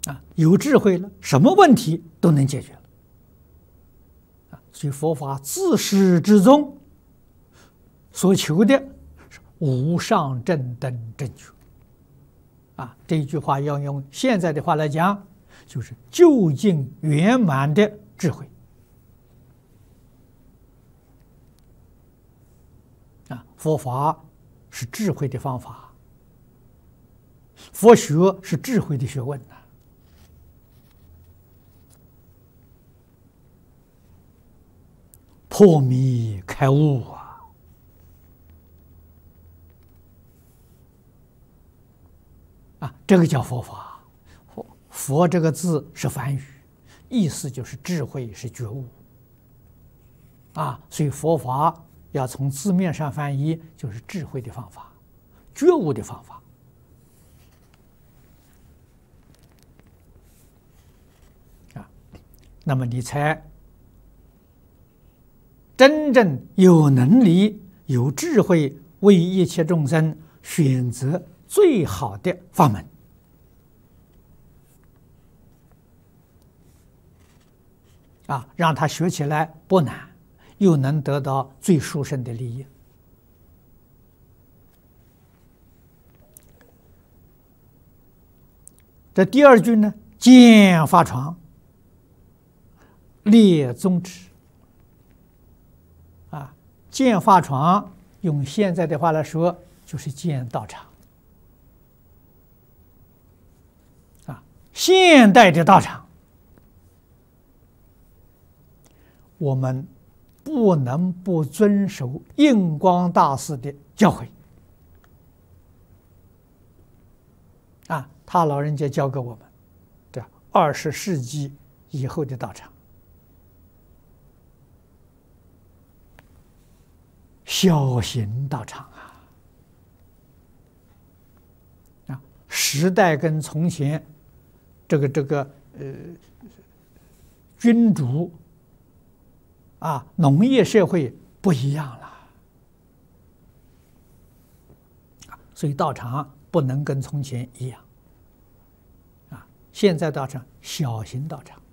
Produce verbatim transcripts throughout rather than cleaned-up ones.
啊，有智慧了，什么问题都能解决了。啊，所以佛法自始至终所求的是无上正等正觉。啊，这一句话要用现在的话来讲，就是究竟圆满的智慧。啊，佛法是智慧的方法，佛学是智慧的学问呐。破迷开悟啊！啊，这个叫佛法。佛佛这个字是梵语，意思就是智慧，是觉悟。啊，所以佛法要从字面上翻译，就是智慧的方法，觉悟的方法。啊，那么你才真正有能力、有智慧，为一切众生选择最好的法门。啊，让他学起来不难，又能得到最殊胜的利益。这第二句呢，见法床，列宗旨。啊，建法床，用现在的话来说，就是建道场。啊，现代的道场，我们不能不遵守印光大师的教诲。啊，他老人家教给我们，这二十世纪以后的道场。小型道场啊，啊，时代跟从前这个这个呃君主啊农业社会不一样了，所以道场不能跟从前一样啊。现在道场小型道场，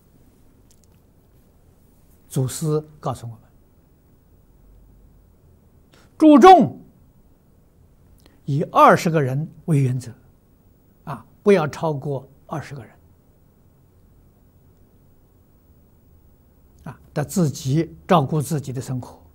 祖师告诉我们。注重以二十个人为原则，啊，不要超过二十个人，啊，得自己照顾自己的生活，